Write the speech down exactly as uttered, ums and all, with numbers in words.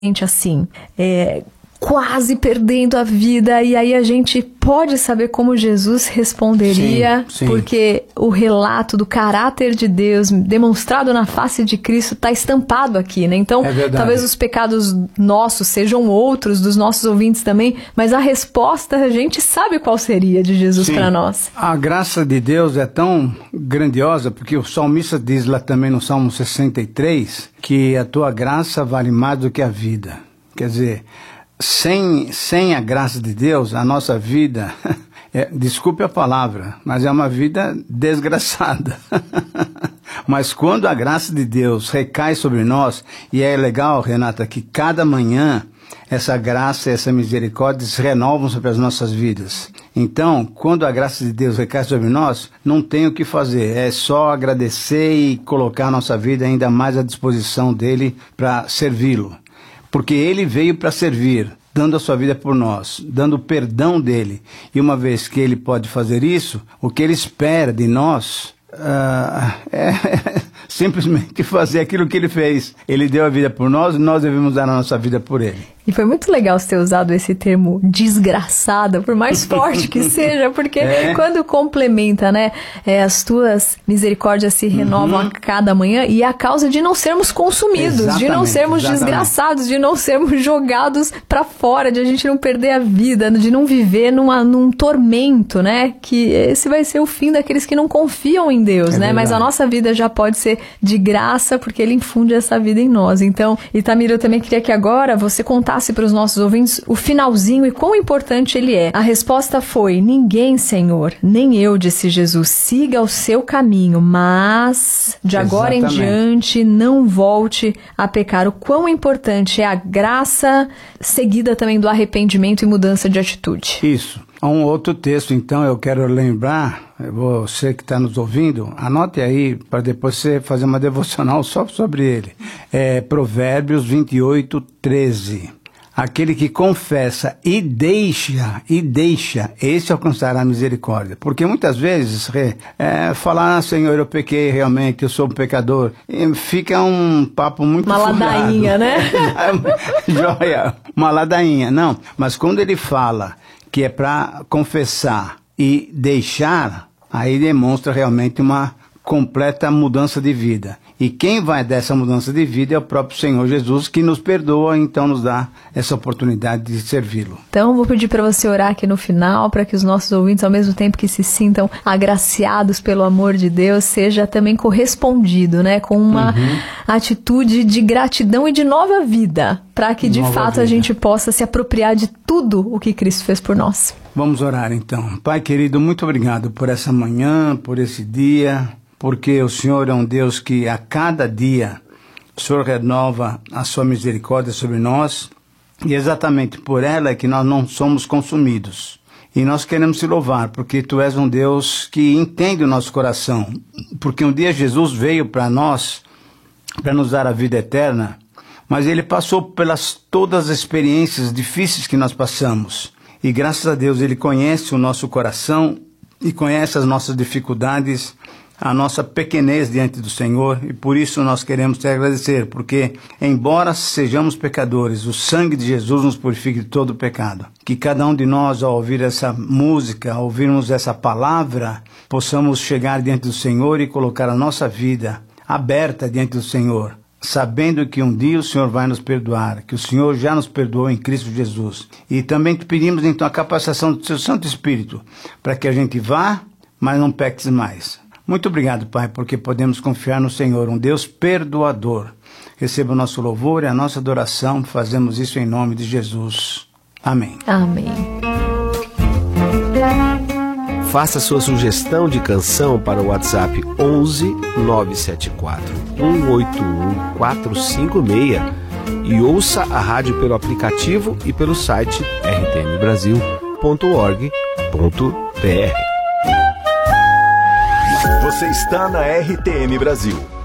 gente assim, é, quase perdendo a vida, e aí a gente pode saber como Jesus responderia, sim, sim. Porque o relato do caráter de Deus demonstrado na face de Cristo está estampado aqui, né? Então, é talvez os pecados nossos sejam outros, dos nossos ouvintes também, mas a resposta a gente sabe qual seria de Jesus para nós. A graça de Deus é tão grandiosa, porque o salmista diz lá também no Salmo sessenta e três, que a tua graça vale mais do que a vida. Quer dizer, Sem, sem a graça de Deus, a nossa vida, é, desculpe a palavra, mas é uma vida desgraçada. Mas quando a graça de Deus recai sobre nós, e é legal, Renata, que cada manhã essa graça e essa misericórdia se renovam sobre as nossas vidas. Então, quando a graça de Deus recai sobre nós, não tem o que fazer, é só agradecer e colocar a nossa vida ainda mais à disposição dele para servi-lo. Porque ele veio para servir, dando a sua vida por nós, dando o perdão dele. E uma vez que ele pode fazer isso, o que ele espera de nós uh, é simplesmente fazer aquilo que ele fez. Ele deu a vida por nós e nós devemos dar a nossa vida por ele. E foi muito legal você ter usado esse termo desgraçada, por mais forte que seja, porque é. quando complementa, né, é, as tuas misericórdias se renovam uhum. a cada manhã, e é a causa de não sermos consumidos, exatamente, de não sermos exatamente. desgraçados, de não sermos jogados para fora, de a gente não perder a vida, de não viver numa, num tormento, né, que esse vai ser o fim daqueles que não confiam em Deus, é né, verdade. Mas a nossa vida já pode ser de graça, porque ele infunde essa vida em nós. Então, Itamir, eu também queria que agora você contasse para os nossos ouvintes o finalzinho e quão importante ele é. A resposta foi: ninguém, Senhor, nem eu, disse Jesus, siga o seu caminho, mas de agora Exatamente. em diante não volte a pecar. O quão importante é a graça seguida também do arrependimento e mudança de atitude. Isso. Há um outro texto, então, eu quero lembrar, você que está nos ouvindo, anote aí para depois você fazer uma devocional só sobre ele. É Provérbios vinte e oito, treze. Aquele que confessa e deixa, e deixa, esse alcançará a misericórdia. Porque muitas vezes, é, falar, ah, Senhor, eu pequei realmente, eu sou um pecador, fica um papo muito Uma furado. ladainha, né? Joia, uma ladainha. Não, mas quando ele fala que é para confessar e deixar, aí demonstra realmente uma completa mudança de vida. E quem vai dessa mudança de vida é o próprio Senhor Jesus, que nos perdoa, então nos dá essa oportunidade de servi-lo. Então, vou pedir para você orar aqui no final, para que os nossos ouvintes, ao mesmo tempo que se sintam agraciados pelo amor de Deus, seja também correspondido, né, com uma uhum. atitude de gratidão e de nova vida, para que de nova fato vida. a gente possa se apropriar de tudo o que Cristo fez por nós. Vamos orar então. Pai querido, muito obrigado por essa manhã, por esse dia, porque o Senhor é um Deus que a cada dia o Senhor renova a sua misericórdia sobre nós, e exatamente por ela é que nós não somos consumidos. E nós queremos te louvar, porque tu és um Deus que entende o nosso coração, porque um dia Jesus veio para nós, para nos dar a vida eterna, mas ele passou pelas todas as experiências difíceis que nós passamos, e graças a Deus ele conhece o nosso coração e conhece as nossas dificuldades, a nossa pequenez diante do Senhor, e por isso nós queremos te agradecer, porque embora sejamos pecadores, o sangue de Jesus nos purifica de todo o pecado. Que cada um de nós, ao ouvir essa música, ao ouvirmos essa palavra, possamos chegar diante do Senhor e colocar a nossa vida aberta diante do Senhor, sabendo que um dia o Senhor vai nos perdoar, que o Senhor já nos perdoou em Cristo Jesus. E também te pedimos então a capacitação do seu Santo Espírito, para que a gente vá, mas não peques mais. Muito obrigado, Pai, porque podemos confiar no Senhor, um Deus perdoador. Receba o nosso louvor e a nossa adoração. Fazemos isso em nome de Jesus. Amém. Amém. Faça sua sugestão de canção para o WhatsApp onze nove sete quatro, um oito um, quatro cinco seis e ouça a rádio pelo aplicativo e pelo site r t m brasil ponto org ponto b r. Você está na R T M Brasil.